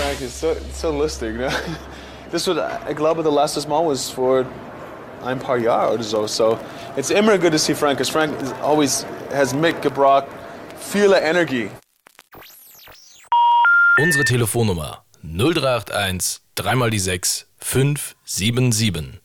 Frank ist so lustig. Ne? Ich glaube, das letzte Mal war vor ein paar Jahren oder so. So it's immer good to see Frank, because Frank has mitgebracht viele Energie. Unsere Telefonnummer 0381 3 mal die 6 577.